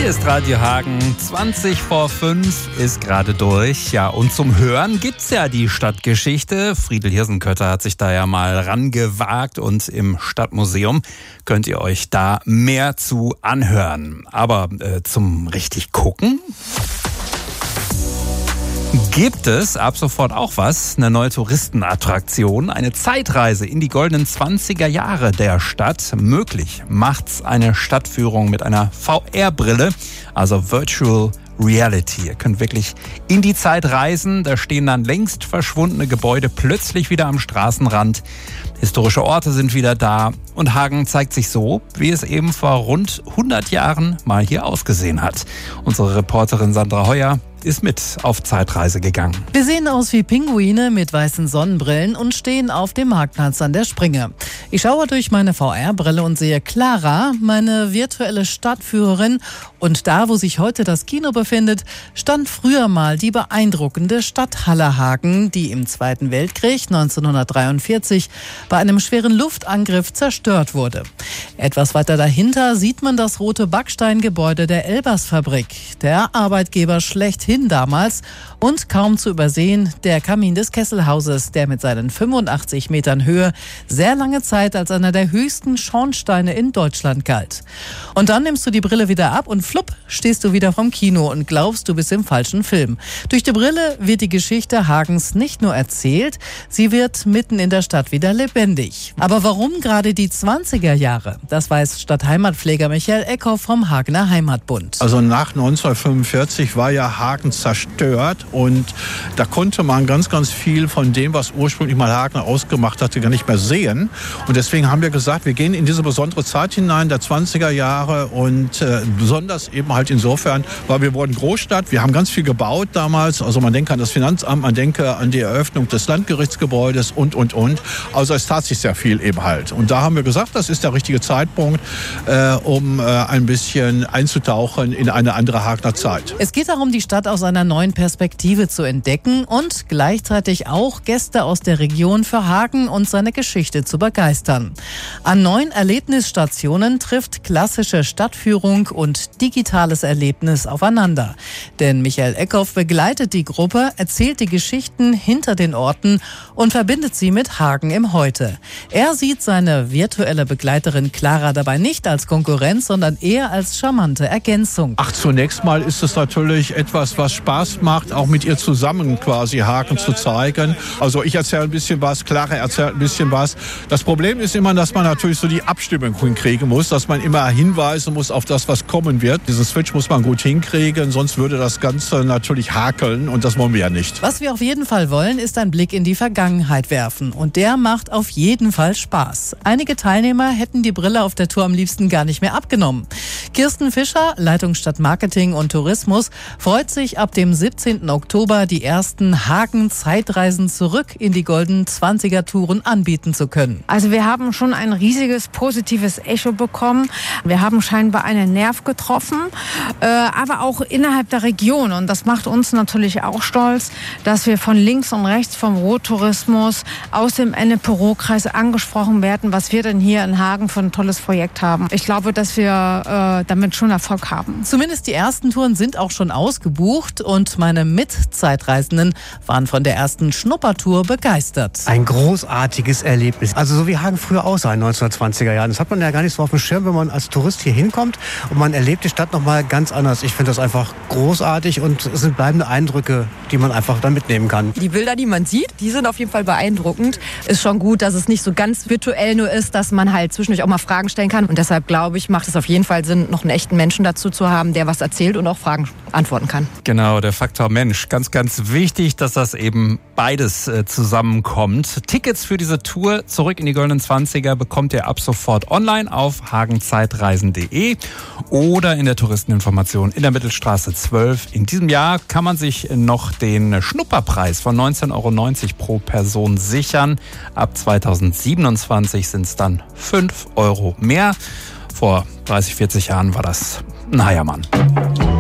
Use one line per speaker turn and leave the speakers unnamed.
Hier ist Radio Hagen, 20 vor 5 ist gerade durch. Ja, und zum Hören gibt's ja die Stadtgeschichte. Friedel Hirsenkötter hat sich da ja mal rangewagt und im Stadtmuseum könnt ihr euch da mehr zu anhören. Aber zum richtig gucken gibt es ab sofort auch was, eine neue Touristenattraktion, eine Zeitreise in die goldenen 20er Jahre der Stadt. Möglich macht's eine Stadtführung mit einer VR-Brille, also Virtual Reality. Ihr könnt wirklich in die Zeit reisen, da stehen dann längst verschwundene Gebäude plötzlich wieder am Straßenrand. Historische Orte sind wieder da und Hagen zeigt sich so, wie es eben vor rund 100 Jahren mal hier ausgesehen hat. Unsere Reporterin Sandra Heuer ist mit auf Zeitreise gegangen.
Wir sehen aus wie Pinguine mit weißen Sonnenbrillen und stehen auf dem Marktplatz an der Springe. Ich schaue durch meine VR-Brille und sehe Clara, meine virtuelle Stadtführerin. Und da, wo sich heute das Kino befindet, stand früher mal die beeindruckende Stadthalle Hagen, die im Zweiten Weltkrieg 1943 bei einem schweren Luftangriff zerstört wurde. Etwas weiter dahinter sieht man das rote Backsteingebäude der Elbers-Fabrik, der Arbeitgeber schlechthin damals, und kaum zu übersehen der Kamin des Kesselhauses, der mit seinen 85 Metern Höhe sehr lange Zeit als einer der höchsten Schornsteine in Deutschland galt. Und dann nimmst du die Brille wieder ab und flupp, stehst du wieder vom Kino und glaubst, du bist im falschen Film. Durch die Brille wird die Geschichte Hagens nicht nur erzählt, sie wird mitten in der Stadt wieder lebendig. Aber warum gerade die 20er Jahre? Das weiß Stadtheimatpfleger Michael Eckhoff vom Hagener Heimatbund.
Also nach 1945 war ja Hagen zerstört und da konnte man ganz, ganz viel von dem, was ursprünglich mal Hagen ausgemacht hatte, gar nicht mehr sehen. Und deswegen haben wir gesagt, wir gehen in diese besondere Zeit hinein, der 20er Jahre, und besonders eben halt insofern, weil wir wurden Großstadt, wir haben ganz viel gebaut damals, also man denke an das Finanzamt, man denke an die Eröffnung des Landgerichtsgebäudes und. Also es tat sich sehr viel eben halt. Und da haben wir gesagt, das ist der richtige Zeitpunkt, um ein bisschen einzutauchen in eine andere Hagener Zeit.
Es geht darum, die Stadt aus einer neuen Perspektive zu entdecken und gleichzeitig auch Gäste aus der Region für Hagen und seine Geschichte zu begeistern. An 9 Erlebnisstationen trifft klassische Stadtführung und digitales Erlebnis aufeinander. Denn Michael Eckhoff begleitet die Gruppe, erzählt die Geschichten hinter den Orten und verbindet sie mit Hagen im Heute. Er sieht seine virtuelle Begleiterin Clara dabei nicht als Konkurrenz, sondern eher als charmante Ergänzung.
Zunächst mal ist es natürlich etwas, was Spaß macht, auch mit ihr zusammen quasi Hagen zu zeigen. Also ich erzähle ein bisschen was, Clara erzählt ein bisschen was. Das Problem ist immer, dass man natürlich so die Abstimmung hinkriegen muss, dass man immer hinweisen muss auf das, was kommen wird. Diesen Switch muss man gut hinkriegen, sonst würde das Ganze natürlich hakeln und das wollen wir ja nicht.
Was wir auf jeden Fall wollen, ist ein Blick in die Vergangenheit werfen und der macht auf jeden Fall Spaß. Einige Teilnehmer hätten die Brille auf der Tour am liebsten gar nicht mehr abgenommen. Kirsten Fischer, Leitung Stadtmarketing und Tourismus, freut sich, ab dem 17. Oktober die ersten Hagen-Zeitreisen zurück in die goldenen 20er-Touren anbieten zu können.
Also wir haben schon ein riesiges positives Echo bekommen. Wir haben scheinbar einen Nerv getroffen, aber auch innerhalb der Region. Und das macht uns natürlich auch stolz, dass wir von links und rechts vom Ruhrtourismus aus dem Ennepe-Ruhr-Kreis angesprochen werden, was wir denn hier in Hagen für ein tolles Projekt haben. Ich glaube, dass wir damit schon Erfolg haben.
Zumindest die ersten Touren sind auch schon ausgebucht und meine Mitzeitreisenden waren von der ersten Schnuppertour begeistert.
Ein großartiges Erlebnis. Also so wie Hagen früher aussah in den 1920er Jahren. Das hat man ja gar nicht so auf dem Schirm, wenn man als Tourist hier hinkommt und man erlebt die Stadt nochmal ganz anders. Ich finde das einfach großartig und es sind bleibende Eindrücke, die man einfach dann mitnehmen kann.
Die Bilder, die man sieht, die sind auf jeden Fall beeindruckend. Ist schon gut, dass es nicht so ganz virtuell nur ist, dass man halt zwischendurch auch mal Fragen stellen kann. Und deshalb glaube ich, macht es auf jeden Fall Sinn, noch einen echten Menschen dazu zu haben, der was erzählt und auch Fragen antworten kann.
Genau, der Faktor Mensch. Ganz, ganz wichtig, dass das eben beides zusammenkommt. Tickets für diese Tour zurück in die goldenen 20er bekommt ihr ab sofort online auf hagenzeitreisen.de oder in der Touristeninformation in der Mittelstraße 12. In diesem Jahr kann man sich noch den Schnupperpreis von 19,90 € pro Person sichern. Ab 2027 sind es dann 5 € mehr. Vor 30, 40 Jahren war das ein Heiermann.